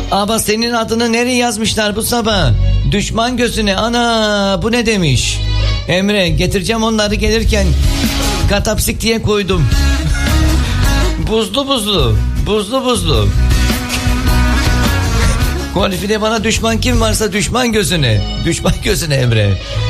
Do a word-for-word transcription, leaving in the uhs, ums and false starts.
Ama senin adını nereye yazmışlar bu sabah? Düşman gözüne. Ana, bu ne demiş? Emre, getireceğim onları gelirken. Katapsik diye koydum. Buzlu buzlu. Buzlu buzlu. Konfide bana düşman kim varsa düşman gözüne. Düşman gözüne Emre.